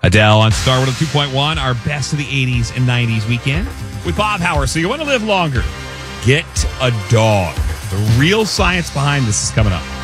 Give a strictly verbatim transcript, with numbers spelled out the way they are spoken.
Adele on Starwood two point one, our best of the eighties and nineties weekend with Bob Howard. So you want to live longer? Get a dog. The real science behind this is coming up.